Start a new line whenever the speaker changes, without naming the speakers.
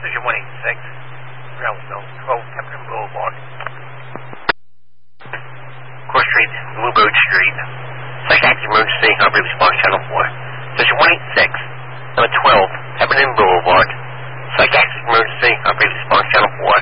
Station 186, Brownsville, 12 Pepperton Boulevard. Court Street, Bluebird Street. Psychiatric emergency, operator response channel 4. Station 186, number 12, Pepperton Boulevard. Psychiatric emergency, operator response channel 4.